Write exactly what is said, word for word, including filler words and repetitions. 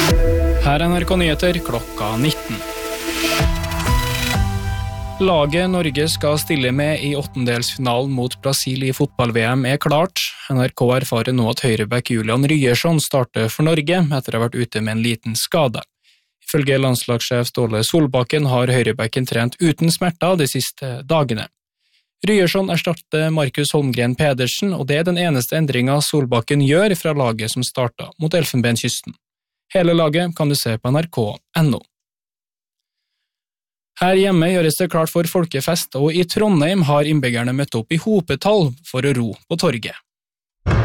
Her er N R K Nyheter klokka nitten. Laget Norge skal stille med i åttendelsfinalen mot Brasil i fotball-V M er klart. N R K erfarer nå at høyreback Julian Ryerson starter for Norge etter å ha vært ute med en liten skade. Ifølge landslagssjef Ståle Solbakken har høyrebacken trent uten smerter de siste dagene. Ryerson erstatter Markus Holmgren Pedersen, og det er den eneste endringen Solbakken gjør fra laget som startet mot Elfenbenskysten. Hele laget kan du se på N R K punktum no. Her hjemme gjøres det klart for folkefest, og i Trondheim har innbyggerne møtt opp i hopetall for å ro på torget.